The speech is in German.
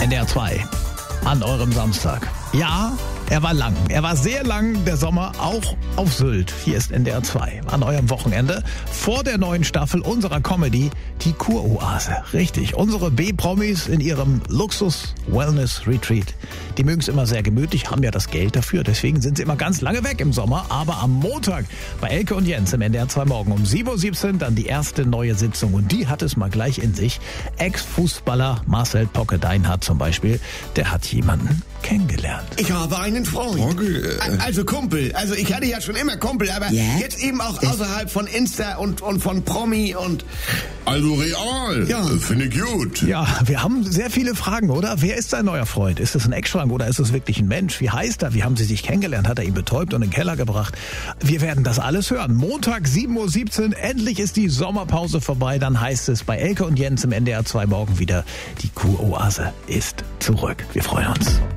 NDR 2 an eurem Samstag. Ja, er war lang. Er war sehr lang, der Sommer, auch auf Sylt. Hier ist NDR 2 an eurem Wochenende. Vor der neuen Staffel unserer Comedy, die Kuroase. Richtig, unsere B-Promis in ihrem Luxus-Wellness-Retreat. Die mögen es immer sehr gemütlich, haben ja das Geld dafür. Deswegen sind sie immer ganz lange weg im Sommer. Aber am Montag bei Elke und Jens im NDR 2 Morgen um 7.17 Uhr dann die erste neue Sitzung. Und die hat es mal gleich in sich. Ex-Fußballer Marcel Pocke-Deinhardt zum Beispiel, der hat jemanden kennengelernt. Ich habe einen Freund. Also Kumpel. Also ich hatte ja schon immer Kumpel, aber jetzt eben auch außerhalb von Insta und von Promi und... Also real. Ja. Finde ich gut. Ja, wir haben sehr viele Fragen, oder? Wer ist dein neuer Freund? Ist es ein Eckschrank oder ist es wirklich ein Mensch? Wie heißt er? Wie haben sie sich kennengelernt? Hat er ihn betäubt und in den Keller gebracht? Wir werden das alles hören. Montag 7.17 Uhr. Endlich ist die Sommerpause vorbei. Dann heißt es bei Elke und Jens im NDR 2 Morgen wieder, die Kuroase ist zurück. Wir freuen uns.